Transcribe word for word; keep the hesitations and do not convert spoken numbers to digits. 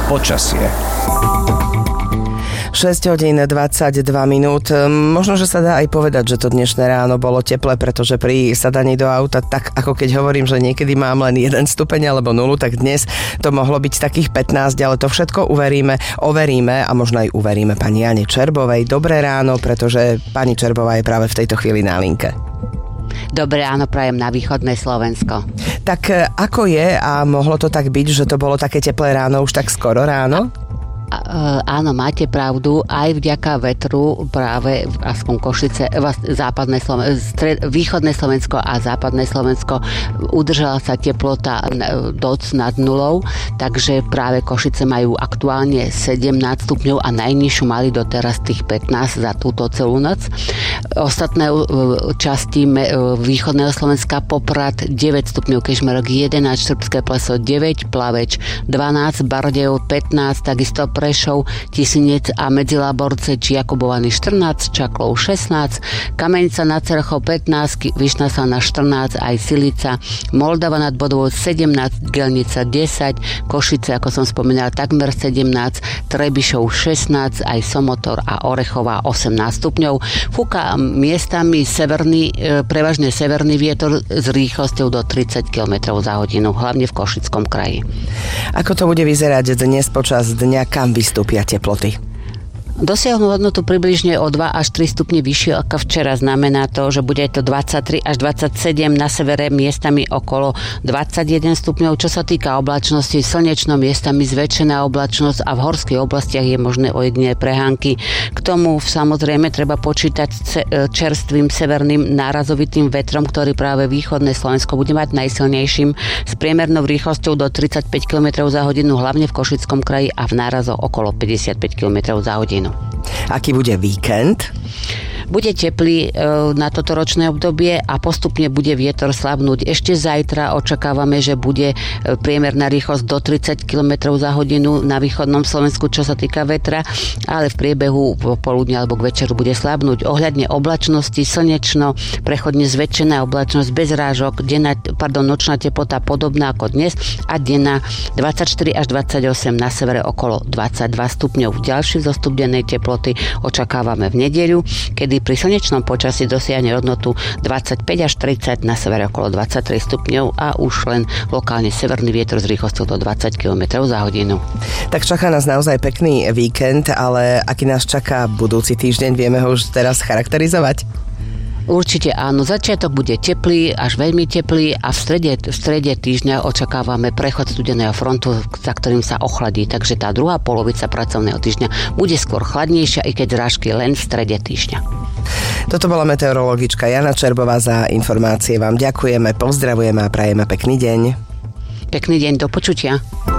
Počasie. šesť hodín dvadsaťdva minút. Možno, že sa dá aj povedať, že to dnešné ráno bolo teplé, pretože pri sadaní do auta, tak ako keď hovorím, že niekedy mám len jeden stupeň alebo nulu, tak dnes to mohlo byť takých pätnásť, ale to všetko uveríme, overíme a možno aj uveríme pani Jane Čerbovej. Dobré ráno, pretože pani Čerbová je práve v tejto chvíli na linke. Dobré ráno prajem na východné Slovensko. Tak ako je a mohlo to tak byť, že to bolo také teplé ráno už tak skoro ráno? Áno, máte pravdu, aj vďaka vetru práve aspoň Košice, západné Slovensko, stred, východné Slovensko a západné Slovensko udržala sa teplota doc nad nulou, takže práve Košice majú aktuálne sedemnásť stupňov a najnižšiu mali doteraz tých pätnásť za túto celú noc. Ostatné časti východného Slovenska Poprad deväť stupňov, Kežmarok jedenásť, Štrbské Pleso deväť, Plaveč dvanásť, Bardejov pätnásť, takisto Prešov, Tisinec a Medzilaborce či Jakubovany štrnásť, Čaklov šestnásť, Kamenica nad Cerchou pätnásť, Vyšná Slaná štrnásť, aj Silica, Moldava nad Bodovou sedemnásť, Gelnica desať, Košice, ako som spomínala, takmer sedemnásť, Trebišov šestnásť, aj Somotor a Orechová osemnásť stupňov. Fúka miestami severný, prevažne severný vietor s rýchlosťou do tridsať kilometrov za hodinu, hlavne v Košickom kraji. Ako to bude vyzerať dnes počas dňa, kam vystúpia teploty? Dosiahnu hodnotu približne o dva až tri stupne vyššie ako včera. Znamená to, že bude to dvadsaťtri až dvadsaťsedem, na severe miestami okolo dvadsaťjeden stupňov. Čo sa týka oblačnosti, slnečno, miestami zväčšená oblačnosť a v horských oblastiach je možné ojedinele prehánky. K tomu samozrejme treba počítať čerstvým severným nárazovitým vetrom, ktorý práve východné Slovensko bude mať najsilnejším s priemernou rýchlosťou do tridsaťpäť kilometrov za hodinu, hlavne v Košickom kraji a v nárazoch okolo päťdesiatpäť kilometrov za hodinu. Aký bude víkend? Bude teplý e, na toto ročné obdobie a postupne bude vietor slabnúť. Ešte zajtra očakávame, že bude priemerná rýchlosť do tridsať kilometrov za hodinu na východnom Slovensku, čo sa týka vetra, ale v priebehu poludnia alebo k večeru bude slabnúť. Ohľadne oblačnosti slnečno, prechodne zväčšená oblačnosť bez rážok, denná, pardon, nočná teplota podobná ako dnes a denná dvadsaťštyri až dvadsaťosem, na severe okolo dvadsaťdva stupňov. Ďalší vzostup dennej teploty očakávame v nedeľu, kedy pri slnečnom počasí dosiahne hodnotu dvadsaťpäť až tridsať, na severe okolo dvadsaťtri stupňov a už len lokálne severný vietor s rýchlosťou do dvadsať kilometrov za hodinu. Tak čaká nás naozaj pekný víkend, ale aký nás čaká budúci týždeň, vieme ho už teraz charakterizovať? Určite áno, začiatok bude teplý, až veľmi teplý a v strede, v strede týždňa očakávame prechod studeného frontu, za ktorým sa ochladí, takže tá druhá polovica pracovného týždňa bude skôr chladnejšia, i keď zrážky len v strede týždňa. Toto bola meteorologička Jana Čerbová. Za informácie vám ďakujeme, pozdravujeme a prajeme pekný deň. Pekný deň, do počutia.